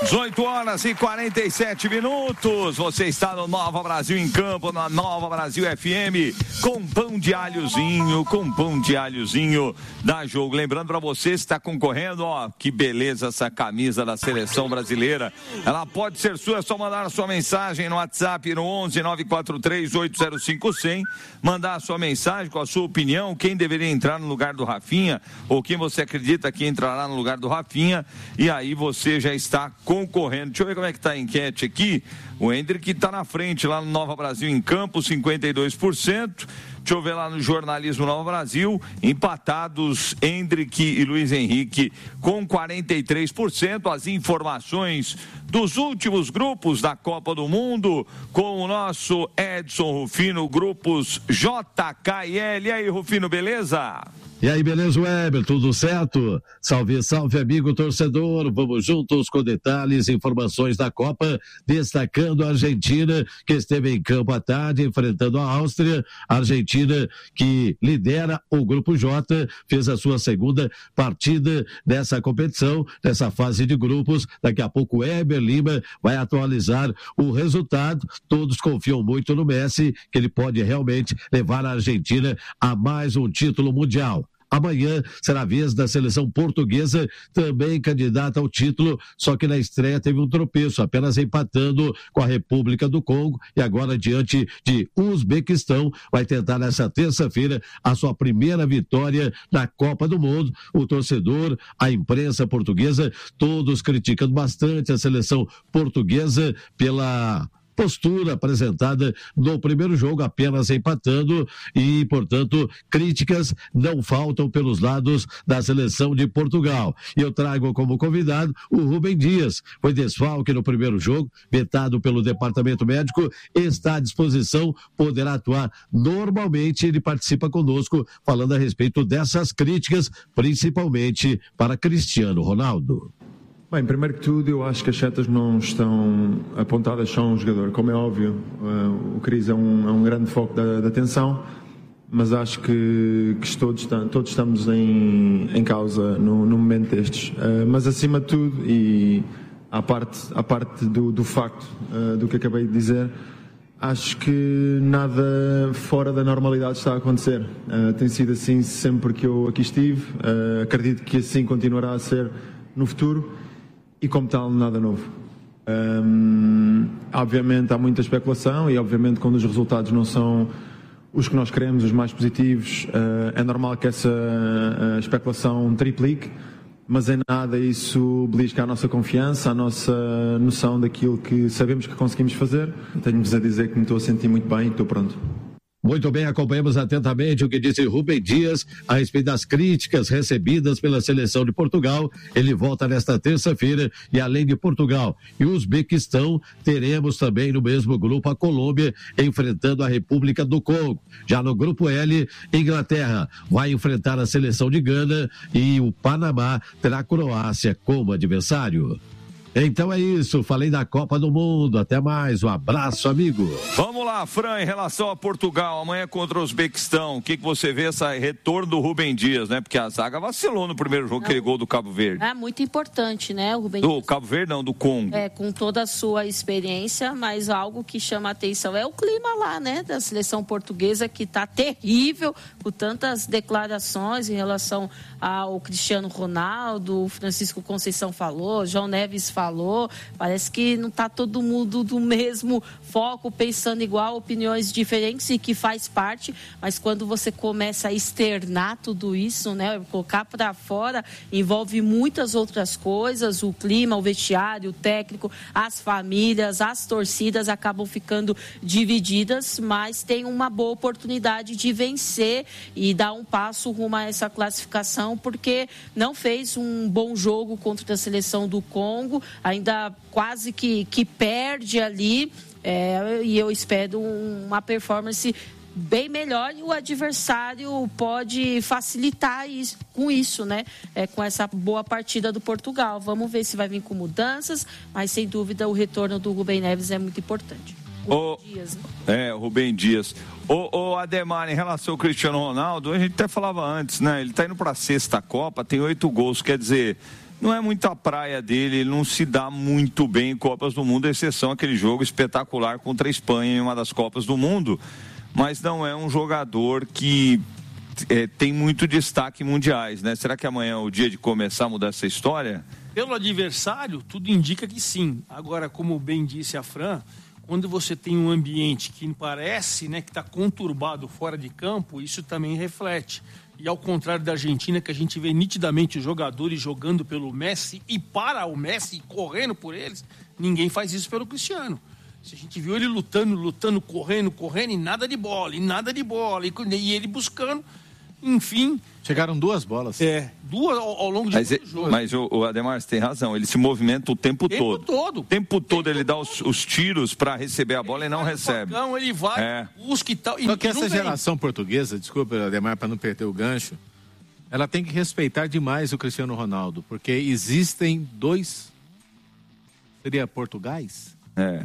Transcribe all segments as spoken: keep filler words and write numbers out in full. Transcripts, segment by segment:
dezoito horas e quarenta e sete minutos. Você está no Nova Brasil em Campo, na Nova Brasil F M, com pão de alhozinho, com pão de alhozinho da Jogo. Lembrando para você, está concorrendo, ó, que beleza essa camisa da seleção brasileira. Ela pode ser sua, é só mandar a sua mensagem no WhatsApp no onze nove quatro três oito zero cinco zero zero, mandar a sua mensagem com a sua opinião, quem deveria entrar no lugar do Rafinha, ou quem você acredita que entrará no lugar do Rafinha, e aí você já está concorrendo. Deixa eu ver como é que está a enquete aqui. O Hendrick está na frente lá no Nova Brasil em Campo, cinquenta e dois por cento. Deixa eu ver lá no Jornalismo Nova Brasil, empatados Hendrick e Luiz Henrique com quarenta e três por cento. As informações dos últimos grupos da Copa do Mundo com o nosso Edson Rufino, grupos J, K e L. E aí, Rufino, beleza? E aí, beleza, Weber? Tudo certo? Salve, salve, amigo torcedor. Vamos juntos com detalhes e informações da Copa, destacando a Argentina, que esteve em campo à tarde, enfrentando a Áustria. A Argentina, que lidera o Grupo J, fez a sua segunda partida dessa competição, dessa fase de grupos. Daqui a pouco, Weber Lima vai atualizar o resultado. Todos confiam muito no Messi, que ele pode realmente levar a Argentina a mais um título mundial. Amanhã será a vez da seleção portuguesa, também candidata ao título, só que na estreia teve um tropeço, apenas empatando com a República do Congo, e agora diante de Uzbequistão, vai tentar nessa terça-feira a sua primeira vitória na Copa do Mundo. O torcedor, a imprensa portuguesa, todos criticando bastante a seleção portuguesa pela postura apresentada no primeiro jogo, apenas empatando, e, portanto, críticas não faltam pelos lados da seleção de Portugal. E eu trago como convidado o Rubem Dias, foi desfalque no primeiro jogo, vetado pelo departamento médico, está à disposição, poderá atuar normalmente. Ele participa conosco falando a respeito dessas críticas, principalmente para Cristiano Ronaldo. Bem, primeiro que tudo, eu acho que as setas não estão apontadas só a um jogador. Como é óbvio, uh, o Cris é um, é um grande foco da, da atenção, mas acho que, que todos, todos estamos em, em causa no, no momento destes. Uh, mas acima de tudo, e à parte, à parte do, do facto uh, do que acabei de dizer, acho que nada fora da normalidade está a acontecer. Uh, tem sido assim sempre que eu aqui estive, uh, acredito que assim continuará a ser no futuro. E como tal, nada novo. Um, obviamente há muita especulação e obviamente quando os resultados não são os que nós queremos, os mais positivos, uh, é normal que essa uh, especulação triplique, mas em nada isso belisca a nossa confiança, a nossa noção daquilo que sabemos que conseguimos fazer. Tenho-vos a dizer que me estou a sentir muito bem e estou pronto. Muito bem, acompanhamos atentamente o que disse Rubem Dias a respeito das críticas recebidas pela seleção de Portugal. Ele volta nesta terça-feira e, além de Portugal e Uzbequistão, teremos também no mesmo grupo a Colômbia enfrentando a República do Congo. Já no grupo L, Inglaterra vai enfrentar a seleção de Gana e o Panamá terá a Croácia como adversário. Então é isso, falei da Copa do Mundo, até mais, um abraço, amigo. Vamos lá, Fran, em relação a Portugal, amanhã contra o Uzbequistão, o que, que você vê esse retorno do Rubem Dias, né? Porque a zaga vacilou no primeiro jogo, não, aquele gol do Cabo Verde. É muito importante, né, o Rubem Do Dias. Cabo Verde não, do Congo. É, com toda a sua experiência, mas algo que chama a atenção é o clima lá, né, da seleção portuguesa, que está terrível, com tantas declarações em relação ao Cristiano Ronaldo, o Francisco Conceição falou, João Neves falou. falou, parece que não está todo mundo do mesmo foco, pensando igual, opiniões diferentes, e que faz parte, mas quando você começa a externar tudo isso, né, colocar para fora, envolve muitas outras coisas, o clima, o vestiário, o técnico, as famílias, as torcidas acabam ficando divididas, mas tem uma boa oportunidade de vencer e dar um passo rumo a essa classificação, porque não fez um bom jogo contra a seleção do Congo, ainda quase que, que perde ali, é, e eu espero uma performance bem melhor, e o adversário pode facilitar isso, com isso, né? É, com essa boa partida do Portugal. Vamos ver se vai vir com mudanças, mas sem dúvida o retorno do Rubem Neves é muito importante. O, Dias, né? É, o Rubem Dias. O, o Ademar, em relação ao Cristiano Ronaldo, a gente até falava antes, né? Ele tá indo para a sexta Copa, tem oito gols, quer dizer, não é muito a praia dele, ele não se dá muito bem em Copas do Mundo, exceção aquele jogo espetacular contra a Espanha em uma das Copas do Mundo, mas não é um jogador que é, tem muito destaque em mundiais, né? Será que amanhã é o dia de começar a mudar essa história? Pelo adversário, tudo indica que sim. Agora, como bem disse a Fran, quando você tem um ambiente que parece, né, que está conturbado fora de campo, isso também reflete. E ao contrário da Argentina, que a gente vê nitidamente os jogadores jogando pelo Messi e para o Messi, correndo por eles, ninguém faz isso pelo Cristiano. Se a gente viu ele lutando, lutando, correndo, correndo, e nada de bola, e nada de bola, e, e ele buscando, enfim... Chegaram duas bolas. É, duas ao, ao longo de mas, todo o jogo. Mas o, o Ademar, você tem razão, ele se movimenta o tempo, tempo todo. todo. O tempo todo tempo ele dá todo. os, os tiros para receber a bola ele e não recebe. Facão, ele vai, é. busca e tal. E, Só que e não essa vem. geração portuguesa, desculpa, Ademar, para não perder o gancho, ela tem que respeitar demais o Cristiano Ronaldo, porque existem dois, seria Portugais? É.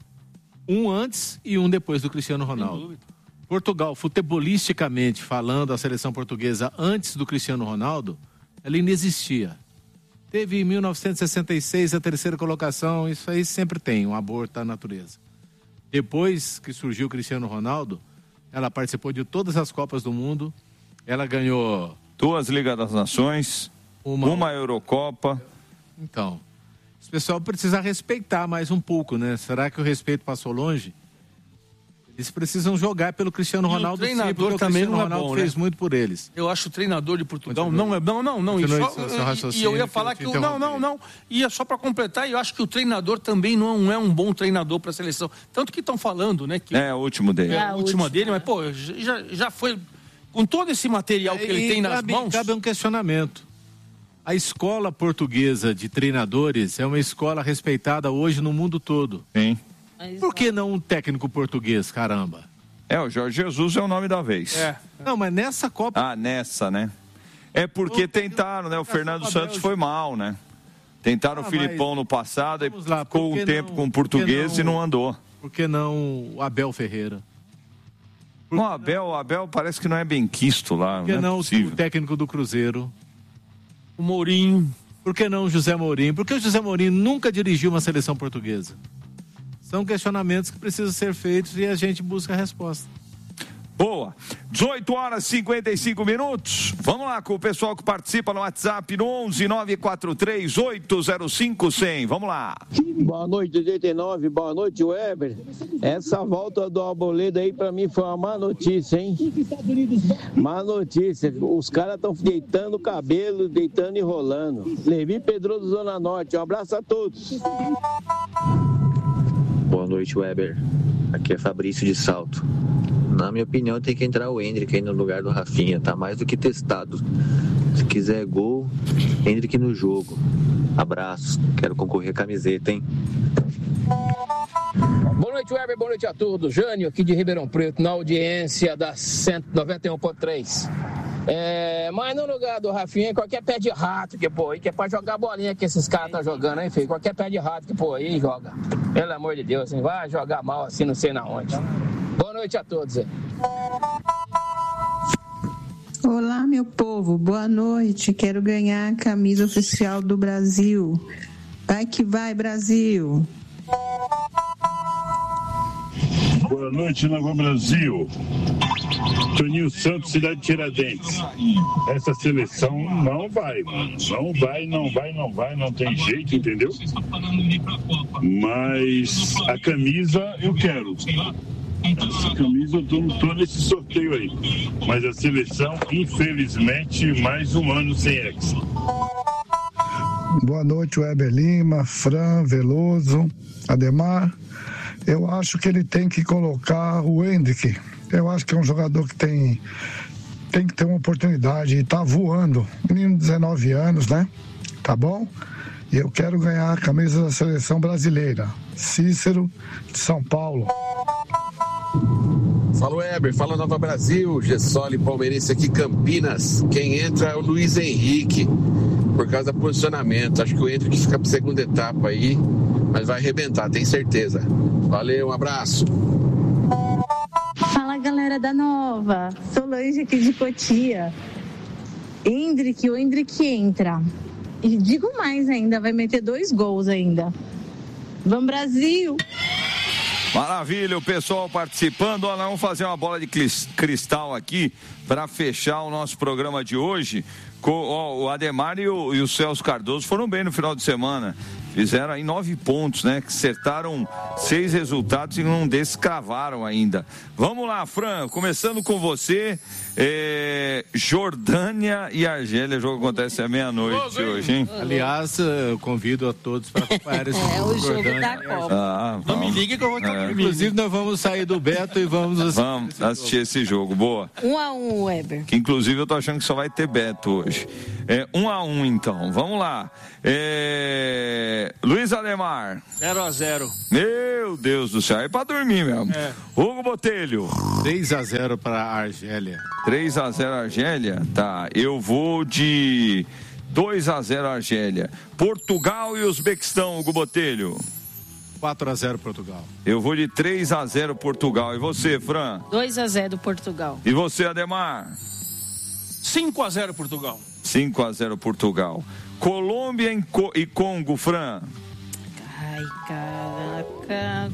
Um antes e um depois do Cristiano Ronaldo. Portugal, futebolisticamente falando, a seleção portuguesa antes do Cristiano Ronaldo, ela inexistia. Teve em mil novecentos e sessenta e seis a terceira colocação, isso aí sempre tem, um aborto à natureza. Depois que surgiu o Cristiano Ronaldo, ela participou de todas as Copas do Mundo, ela ganhou... Duas Ligas das Nações, uma, uma Eurocopa. Então, esse pessoal precisa respeitar mais um pouco, né? Será que o respeito passou longe? Eles precisam jogar pelo Cristiano E Ronaldo, o treinador sim, também o Cristiano não é Ronaldo bom, fez né? muito por eles. Eu acho o treinador de Portugal Continua. não é não não não e, Continua só, seu raciocínio, e eu ia falar que, que eu que o, não não não ia só para completar, eu acho que o treinador também não é um bom treinador para a seleção, tanto que estão falando, né, que é o último dele, é É a a última última. dele, mas pô, já já foi com todo esse material que ele E tem nas cabe, mãos. cabe um questionamento. A escola portuguesa de treinadores é uma escola respeitada hoje no mundo todo. Sim. Mas Por que não um técnico português, caramba? É, o Jorge Jesus é o nome da vez. É. Não, mas nessa Copa... Ah, nessa, né? É porque tentaram, né? O Fernando Santos foi mal, né? Tentaram Ah, o Filipão mas- no passado, Vamos lá, ficou por que um tempo não- com o por que português não- e não andou. Por que não o Abel Ferreira? O Abel, o Abel parece que não é bem quisto lá, Por que não é não possível. o técnico do Cruzeiro? O Mourinho. Por que não o José Mourinho? Por que o José Mourinho nunca dirigiu uma seleção portuguesa? São questionamentos que precisam ser feitos e a gente busca a resposta. Boa. dezoito horas e cinquenta e cinco minutos. Vamos lá com o pessoal que participa no WhatsApp no onze nove quatro três oito zero cinco cem. Vamos lá. Boa noite, oitenta e nove. Boa noite, Weber. Essa volta do Arboleda aí pra mim foi uma má notícia, hein? Má notícia. Os caras estão deitando o cabelo, deitando e rolando. Levi Pedroso, Zona Norte. Um abraço a todos. Boa noite, Weber. Aqui é Fabrício de Salto. Na minha opinião, tem que entrar o Endrick aí no lugar do Rafinha. Tá mais do que testado. Se quiser gol, Endrick no jogo. Abraço. Quero concorrer a camiseta, hein? Boa noite, Weber. Boa noite a todos. Jânio, aqui de Ribeirão Preto, na audiência da cento e noventa e um ponto três. É, mas no lugar do Rafinha, qualquer pé de rato que pô aí, que é pra jogar bolinha que esses caras estão jogando aí, filho. Qualquer pé de rato que pô aí, joga. Pelo amor de Deus, hein? Vai jogar mal assim, não sei na onde. Boa noite a todos. Hein? Olá, meu povo. Boa noite. Quero ganhar a camisa oficial do Brasil. Vai que vai, Brasil. Boa noite, Nova Brasil. Toninho Santos, cidade de Tiradentes. Essa seleção não vai, mano. Não vai, não vai, não vai, não tem jeito, entendeu? Mas a camisa eu quero. Essa camisa eu tô, tô nesse sorteio aí. Mas a seleção, infelizmente, mais um ano sem ex. Boa noite, Weber Lima, Fran, Veloso, Ademar. Eu acho que ele tem que colocar o Endrick. Eu acho que é um jogador que tem, tem que ter uma oportunidade e tá voando. Menino de dezenove anos, né? Tá bom? E eu quero ganhar a camisa da seleção brasileira. Cícero, de São Paulo. Fala, Weber. Fala, Nova Brasil. Gessoli, palmeirense aqui, Campinas. Quem entra é o Luiz Henrique, por causa do posicionamento. Acho que o Endrick fica para a segunda etapa aí, mas vai arrebentar, tenho certeza. Valeu, um abraço. Fala, galera da Nova. Solange aqui de Cotia. Endrick, o Endrick entra. E digo mais ainda, vai meter dois gols ainda. Vamos, Brasil! Maravilha, o pessoal participando. Olha, vamos fazer uma bola de cristal aqui para fechar o nosso programa de hoje. O Ademar e o, e o Celso Cardoso foram bem no final de semana. Fizeram aí nove pontos, né? Que acertaram seis resultados e um desses cravaram ainda. Vamos lá, Fran, começando com você. É, Jordânia e Argélia, o jogo acontece à meia-noite hoje, hein? Aliás, eu convido a todos para acompanhar esse jogo. É o jogo Jordânia. Da Copa. Ah, não me ligue que eu vou estar é. Inclusive, nós vamos sair do Beto e vamos assistir, vamos esse, assistir jogo. esse jogo. Boa. Um a um, Weber. Que inclusive eu tô achando que só vai ter Beto hoje. É, um a um, então. Vamos lá. É... Luiz Ademar. zero a zero. Meu Deus do céu. É pra dormir mesmo. É. Hugo Botelho. três a zero para a Argélia. três a zero Argélia? Tá. Eu vou de dois a zero Argélia. Portugal e Uzbequistão, Hugo Botelho. quatro a zero Portugal. Eu vou de três a zero Portugal. E você, Fran? dois a zero Portugal. E você, Ademar? cinco a zero Portugal. cinco a zero Portugal. Colômbia e Congo, Fran. Ai, caraca.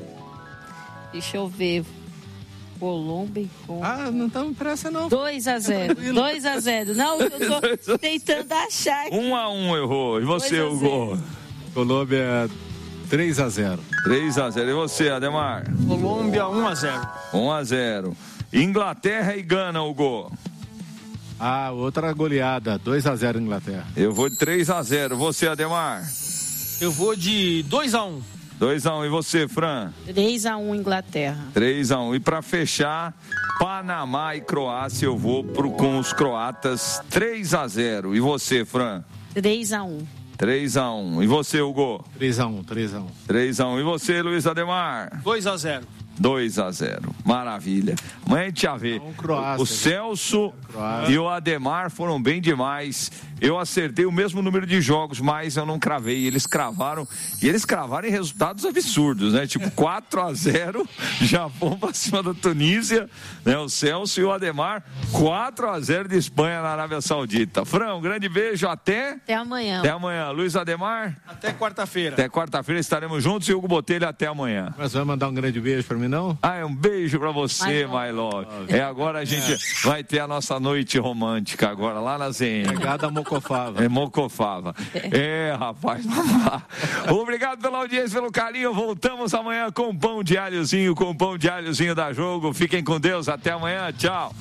Deixa eu ver. Colômbia e Congo. Ah, não estamos pressa não. dois a zero. dois a zero. Não, eu tô tentando achar aqui. um a um errou. E você, Hugo? Colômbia três a zero. três a zero. E você, Ademar? Colômbia um a zero. um a zero. Inglaterra e Gana, Hugo. Ah, outra goleada, dois a zero Inglaterra. Eu vou de três a zero. Você, Ademar? Eu vou de dois a um. dois a um. E você, Fran? três a um Inglaterra. três a um. E para fechar, Panamá e Croácia, eu vou pro, com os croatas três a zero. E você, Fran? três a um. três a um. E você, Hugo? três a um, três a um. três a um. E você, Luiz Ademar? dois a zero. dois a zero. Maravilha. Amanhã a gente já vê. Não, Croácia, o Celso Croácia. e o Ademar foram bem demais. Eu acertei o mesmo número de jogos, mas eu não cravei. Eles cravaram. E eles cravaram em resultados absurdos, né? Tipo quatro a zero. Japão pra cima da Tunísia. Né? O Celso e o Ademar. quatro a zero de Espanha na Arábia Saudita. Fran, um grande beijo. Até. Até amanhã. Até amanhã. Luiz Ademar. Até quarta-feira. Até quarta-feira estaremos juntos. E o Hugo Botelho até amanhã. Mas vai mandar um grande beijo pra mim, não? Ah, é um beijo pra você, my love. É, agora a gente é. vai ter a nossa noite romântica agora, lá na Z N. Pegada Mocofava. É Mocofava. É, rapaz, vamos lá. Obrigado pela audiência, pelo carinho. Voltamos amanhã com pão de alhozinho, com pão de alhozinho da Jogo. Fiquem com Deus, até amanhã, tchau.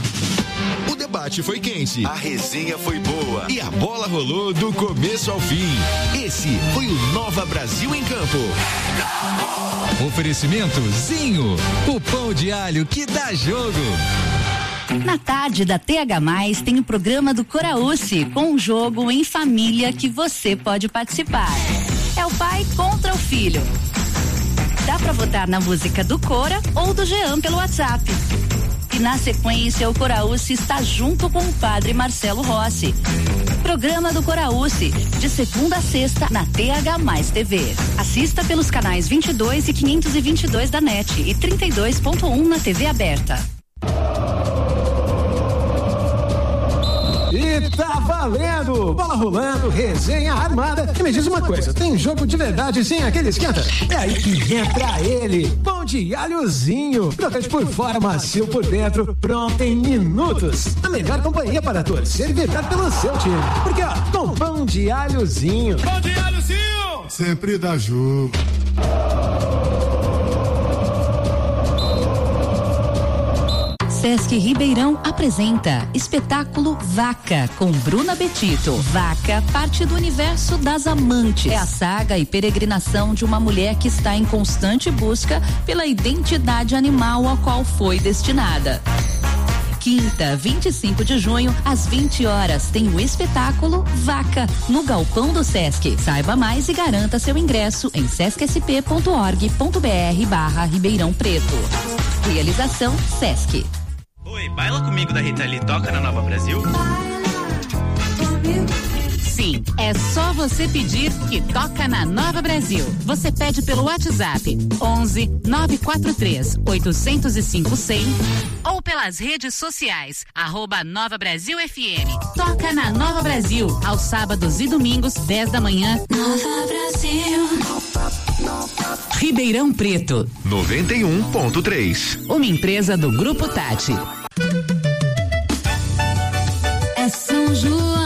O debate foi quente, a resenha foi boa e a bola rolou do começo ao fim. Esse foi o Nova Brasil em Campo. Oferecimento Zinho, o pão de alho que dá jogo. Na tarde da T H mais, tem o programa do Coraúce, com um jogo em família que você pode participar. É o pai contra o filho. Dá pra votar na música do Cora ou do Jean pelo WhatsApp. E na sequência, o Coraúce está junto com o padre Marcelo Rossi. Programa do Coraúce, de segunda a sexta, na T H mais T V. Assista pelos canais vinte e dois e quinhentos e vinte e dois da N E T e trinta e dois ponto um na T V aberta. E tá valendo! Bola rolando, resenha armada. E me diz uma coisa, tem jogo de verdade sem aquele esquenta? É aí que entra ele, pão de alhozinho. Crocante por fora, macio por dentro, pronto em minutos. A melhor companhia para torcer e vibrar pelo seu time. Porque ó, com pão de alhozinho. Pão de alhozinho! Sempre dá jogo. Sesc Ribeirão apresenta espetáculo Vaca, com Bruna Betito. Vaca, parte do universo das amantes. É a saga e peregrinação de uma mulher que está em constante busca pela identidade animal a qual foi destinada. Quinta, vinte e cinco de junho, às vinte horas, tem o espetáculo Vaca, no Galpão do Sesc. Saiba mais e garanta seu ingresso em sescsp ponto org ponto br barra Ribeirão Preto. Realização Sesc. Oi, baila comigo da Rita Lee, toca na Nova Brasil? sim. É só você pedir que toca na Nova Brasil. Você pede pelo WhatsApp onze nove quatro três oito zero cinco cem ou pelas redes sociais arroba Nova Brasil F M. Toca na Nova Brasil aos sábados e domingos dez da manhã. Nova Brasil. Ribeirão Preto noventa e um ponto três. Uma empresa do Grupo Tati. É São João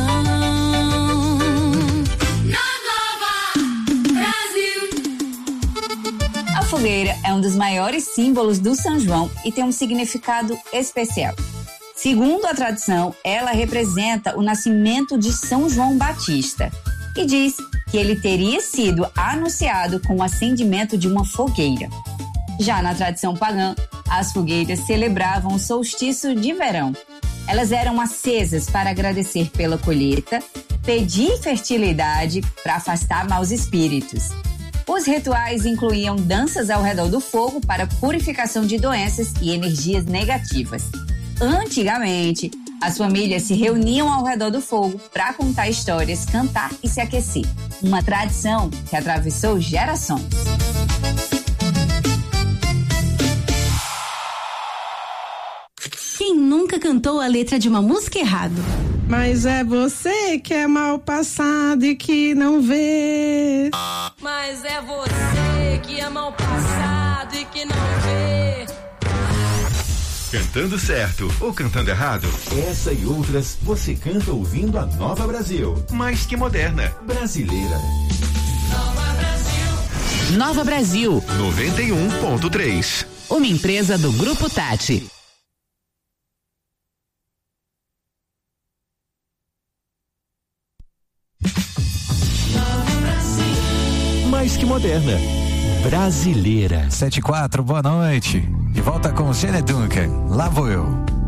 na Nova Brasil. A fogueira é um dos maiores símbolos do São João e tem um significado especial. Segundo a tradição, ela representa o nascimento de São João Batista e diz que ele teria sido anunciado com o acendimento de uma fogueira. Já na tradição pagã, as fogueiras celebravam o solstício de verão. Elas eram acesas para agradecer pela colheita, pedir fertilidade para afastar maus espíritos. Os rituais incluíam danças ao redor do fogo para purificação de doenças e energias negativas. Antigamente, as famílias se reuniam ao redor do fogo para contar histórias, cantar e se aquecer. Uma tradição que atravessou gerações. Quem nunca cantou a letra de uma música errado? Mas é você que é mal passado e que não vê. Mas é você que é mal passado e que não vê. Cantando certo ou cantando errado? Essa e outras você canta ouvindo a Nova Brasil. Mais que moderna, brasileira. Nova Brasil. Nova Brasil. noventa e um ponto três. Uma empresa do Grupo Tati. Mais que moderna, brasileira. sete e quatro, boa noite. De volta com o Gene Duncan. Lá vou eu.